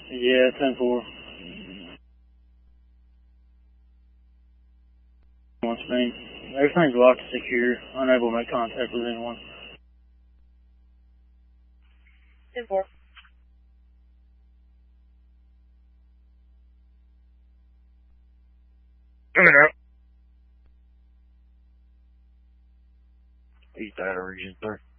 Yeah, 10-4. One Spain. Everything's locked and secure. Unable to make contact with anyone. 10-4. Coming out. East Data Region 3.